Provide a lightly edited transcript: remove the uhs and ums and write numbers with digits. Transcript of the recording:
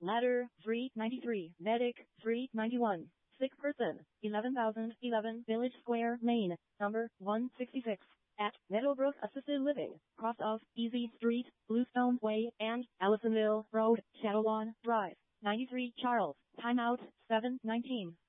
Ladder, 393. Medic, 391. Sick person, 11,011. Village Square, Maine, number 166. At Meadowbrook Assisted Living, cross of Easy Street, Bluestone Way, and Allisonville Road, Shadowlawn Drive. 93 Charles, timeout, 7:19.